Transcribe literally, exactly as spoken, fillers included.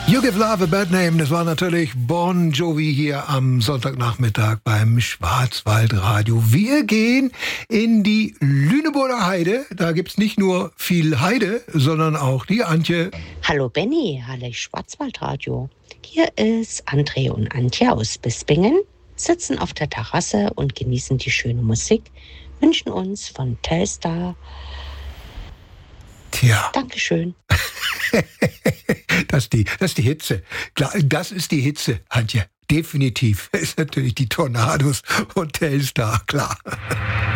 You Give Love a Bad Name, das war natürlich Bon Jovi hier am Sonntagnachmittag beim Schwarzwaldradio. Wir gehen in die Lüneburger Heide. Da gibt's nicht nur viel Heide, sondern auch die Antje. Hallo Benny, hallo Schwarzwaldradio. Hier ist André und Antje aus Bispingen, sitzen auf der Terrasse und genießen die schöne Musik, wünschen uns von Telstar. Tja. Dankeschön. Das ist die, das ist die Hitze. Klar, das ist die Hitze, Antje. Definitiv. Das ist natürlich die Tornados und Telstar, klar.